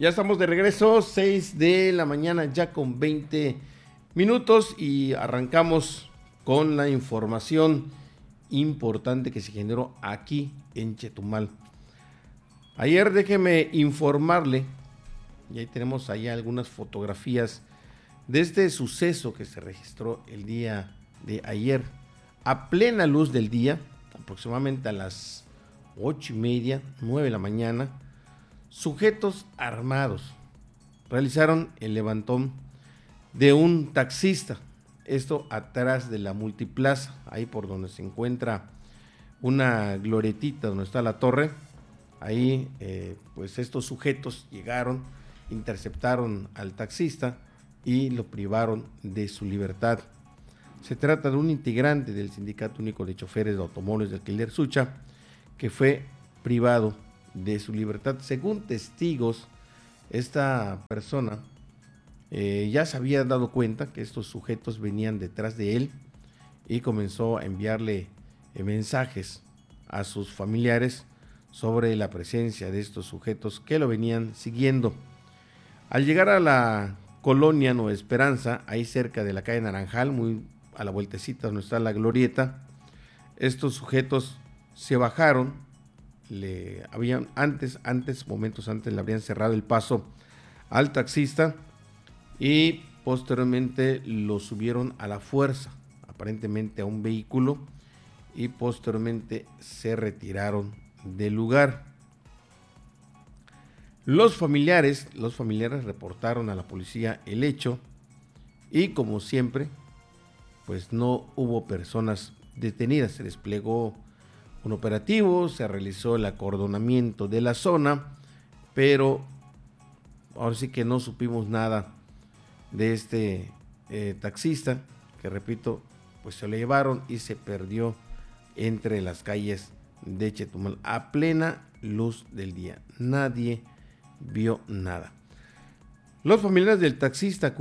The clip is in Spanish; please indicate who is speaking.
Speaker 1: Ya estamos de regreso, 6 de la mañana ya con 20 minutos y arrancamos con la información importante que se generó aquí en Chetumal. Ayer déjeme informarle, y ahí tenemos allá algunas fotografías de este suceso que se registró el día de ayer a plena luz del día, aproximadamente a las 8:30, 9 de la mañana. Sujetos armados realizaron el levantón de un taxista, esto atrás de la multiplaza, ahí por donde se encuentra una glorietita donde está la torre. Ahí pues estos sujetos llegaron, interceptaron al taxista y lo privaron de su libertad. Se trata de un integrante del Sindicato Único de Choferes de Automóviles de Alquiler Sucha, que fue privado de su libertad. Según testigos, esta persona ya se había dado cuenta que estos sujetos venían detrás de él y comenzó a enviarle mensajes a sus familiares sobre la presencia de estos sujetos que lo venían siguiendo. Al llegar a la colonia Nueva Esperanza, ahí cerca de la calle Naranjal, muy a la vueltecita donde está la glorieta, estos sujetos se bajaron. Momentos antes le habrían cerrado el paso al taxista y posteriormente lo subieron a la fuerza, aparentemente a un vehículo, y posteriormente se retiraron del lugar. Los familiares reportaron a la policía el hecho y, como siempre, pues no hubo personas detenidas. Se desplegó un operativo, se realizó el acordonamiento de la zona, pero ahora sí que no supimos nada de este taxista, que repito, pues se lo llevaron y se perdió entre las calles de Chetumal a plena luz del día. Nadie vio nada. Los familiares del taxista